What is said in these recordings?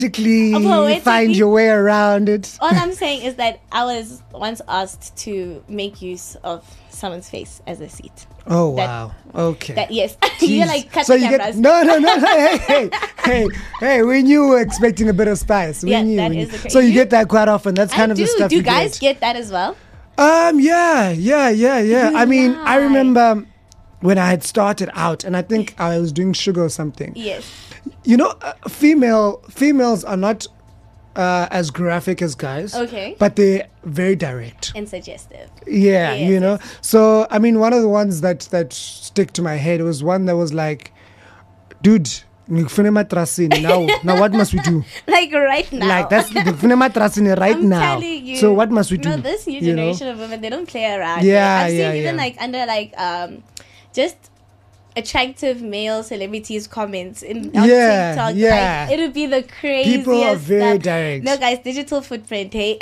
poetically find your way around it. All I'm saying is that I was once asked to make use of someone's face as a seat. Oh, wow. Okay. Yes. You're like, cut so the you cameras. Hey, we knew we were expecting a bit of spice. That is the crazy. So you get that quite often. That's kind of the stuff you get. Do guys get that as well? Yeah. I mean, I remember when I had started out, and I think I was doing sugar or something. Yes. You know, females are not as graphic as guys. Okay. But they're very direct and suggestive. Yeah, you know. So I mean, one of the ones that stick to my head was one that was like, dude, now what must we do? Like right now. Like that's the right I'm now. Telling you, so what must we do? No, this new generation of women, they don't play around. Yeah, I've seen even like under like just attractive male celebrities comments on TikTok. Yeah. Like, it would be the craziest people are very stuff. direct. No, guys, digital footprint, hey.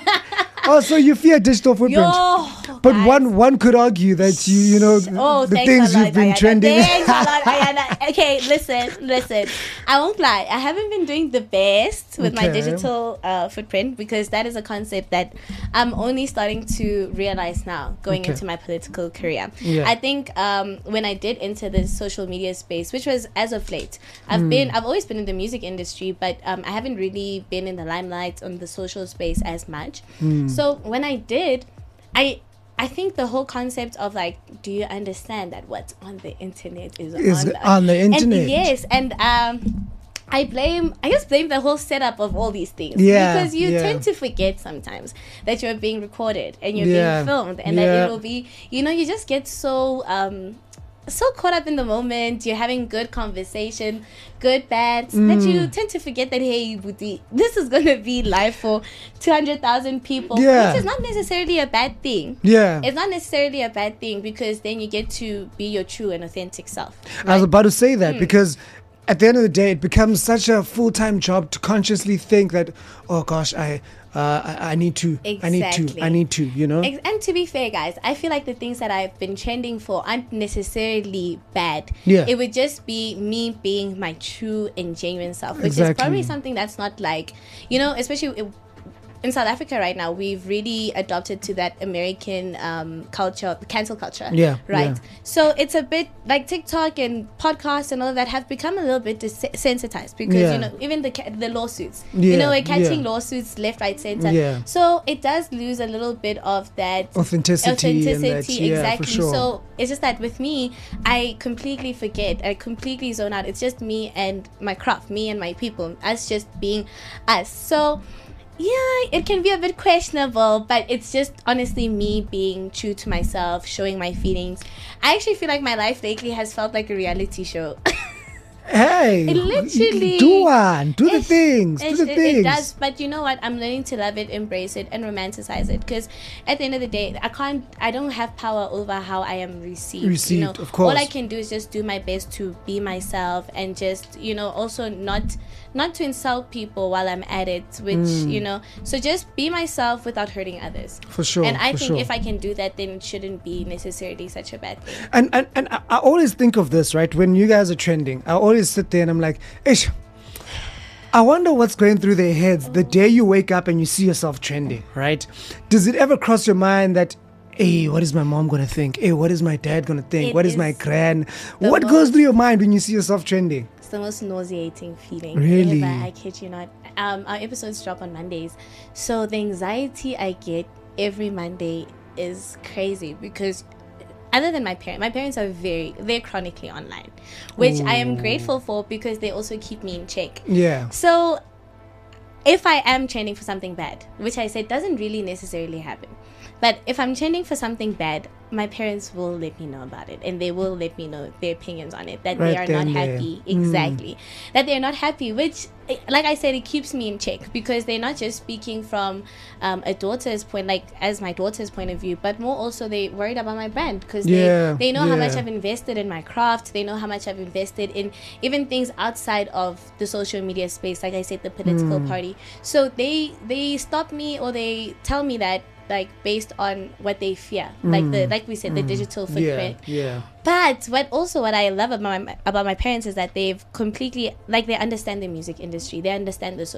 Oh, so you fear digital footprint? But guys. one could argue that you know the things you've been trending. Thanks a lot, Ayana. Okay, listen. I won't lie. I haven't been doing the best with my digital footprint because that is a concept that I'm only starting to realize now going into my political career. Yeah. I think when I did enter the social media space, which was as of late, I've always been in the music industry, but I haven't really been in the limelight on the social space as much. So when I did, I think the whole concept of like, do you understand that what's on the internet is on the internet? And yes, and I blame the whole setup of all these things. Yeah, because you tend to forget sometimes that you're being recorded and you're being filmed, and that it will be, you know, you just get so caught up in the moment. You're having good conversation, good bad, that you tend to forget that, hey, this is going to be live for 200,000 people, which is not necessarily a bad thing. Yeah. It's not necessarily a bad thing because then you get to be your true and authentic self. Right? I was about to say that because at the end of the day, it becomes such a full-time job to consciously think that, oh gosh, I need to, you know. And to be fair, guys, I feel like the things that I've been trending for aren't necessarily bad. Yeah. It would just be me being my true and genuine self, which is probably something that's not like, you know, especially in South Africa right now, we've really adopted to that American culture, cancel culture. Yeah. Right. Yeah. So it's a bit like TikTok and podcasts and all of that have become a little bit desensitized because, you know, even the lawsuits, you know, we're catching lawsuits left, right, center. Yeah. So it does lose a little bit of that authenticity. Exactly. For sure. So it's just that with me, I completely forget. I completely zone out. It's just me and my craft, me and my people, us just being us. So yeah, it can be a bit questionable, but it's just honestly me being true to myself, showing my feelings. I actually feel like my life lately has felt like a reality show. Hey, it literally do the things. It does, but you know what? I'm learning to love it, embrace it, and romanticize it. Because at the end of the day, I don't have power over how I am received. You know, of course. All I can do is just do my best to be myself, and just, you know, also not to insult people while I'm at it. Which you know, so just be myself without hurting others. For sure. And I think if I can do that, then it shouldn't be necessarily such a bad thing. And I always think of this, right? When you guys are trending, I always sit there and I'm like, ish, I wonder what's going through their heads the day you wake up and you see yourself trending, right? Does it ever cross your mind that, hey, what is my mom going to think? Hey, what is my dad going to think? What is my gran? What goes through your mind when you see yourself trending? It's the most nauseating feeling. Really? Ever. I kid you not. Our episodes drop on Mondays. So the anxiety I get every Monday is crazy because other than my parents are they're chronically online, which I am grateful for because they also keep me in check. Yeah. So if I am trending for something bad, which I said doesn't really necessarily happen, but if I'm trending for something bad, my parents will let me know about it, and they will let me know their opinions on it, that they are not happy. Exactly. That they're not happy, which, like I said, it keeps me in check because they're not just speaking from a daughter's point, like as my daughter's point of view, but more also they worried about my brand because they know how much I've invested in my craft. They know how much I've invested in even things outside of the social media space, like I said, the political party. So they stop me, or they tell me that like based on what they fear, like we said, the digital footprint. Yeah. But what I love about my parents is that they've completely, like, they understand the music industry, they understand the